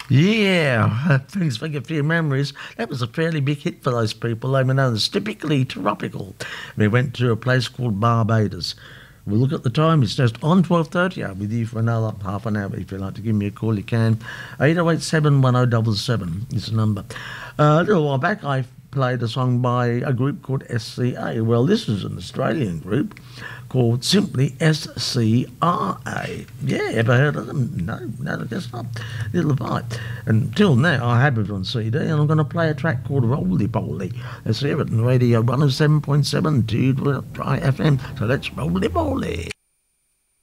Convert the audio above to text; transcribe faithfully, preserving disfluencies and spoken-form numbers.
Yeah, brings back a few memories. That was a fairly big hit for those people. They were known as typically tropical. We went to a place called Barbados. We'll look at the time. It's just on twelve thirty. I'll be with you for another half an hour. If you'd like to give me a call, you can. eight oh eight, seven one oh seven seven is the number. Uh, a little while back, I played a song by a group called S C A. Well, this is an Australian group called simply S C R A. Yeah, ever heard of them? No, no, I guess not. Little bite. Until now, I have it on C D, and I'm going to play a track called Roly Poly. Let's hear it on Radio one oh seven point seven T Dry F M. So let's roly poly.